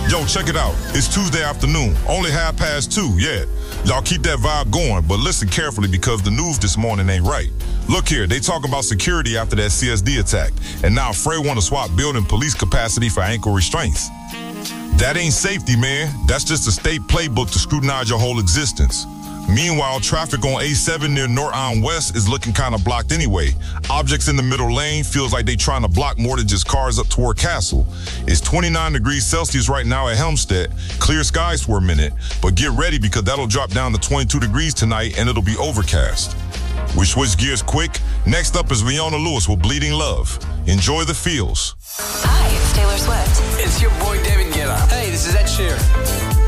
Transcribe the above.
Yo, check it out. It's Tuesday afternoon, only 2:30, yeah. Y'all keep that vibe going, but listen carefully because the news this morning ain't right. Look here, they talk about security after that CSD attack, and now Frey want to swap building police capacity for ankle restraints. That ain't safety, man. That's just a state playbook to scrutinize your whole existence. Meanwhile, traffic on A7 near North Island West is looking kind of blocked anyway. Objects in the middle lane feels like they trying to block more than just cars up toward Castle. It's 29 degrees Celsius right now at Helmstedt. Clear skies for a minute, but get ready because that'll drop down to 22 degrees tonight and it'll be overcast. We switch gears quick. Next up is Leona Lewis with Bleeding Love. Enjoy the feels. Hi, it's Taylor Swift. It's your boy David Guetta. Hey, this is Ed Sheeran.